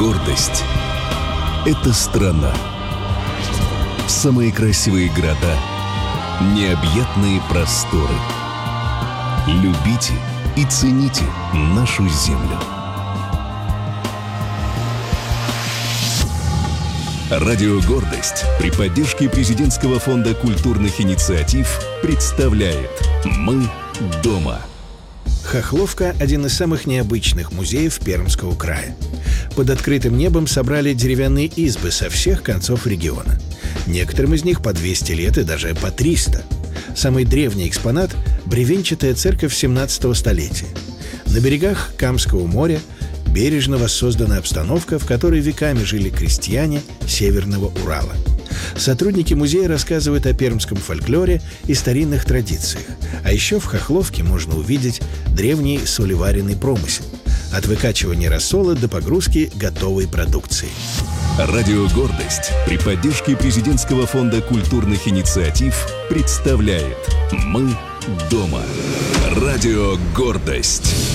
Гордость — это страна. Самые красивые города, необъятные просторы. Любите и цените нашу землю. Радио «Гордость» при поддержке Президентского фонда культурных инициатив представляет «Мы дома». Хохловка – один из самых необычных музеев Пермского края. Под открытым небом собрали деревянные избы со всех концов региона. Некоторым из них по 200 лет и даже по 300. Самый древний экспонат – бревенчатая церковь 17 столетия. На берегах Камского моря бережно воссоздана обстановка, в которой веками жили крестьяне Северного Урала. Сотрудники музея рассказывают о пермском фольклоре и старинных традициях. А еще в Хохловке можно увидеть древний солеваренный промысел. От выкачивания рассола до погрузки готовой продукции. Радио «Гордость» при поддержке Президентского фонда культурных инициатив представляет «Мы дома». Радио «Гордость».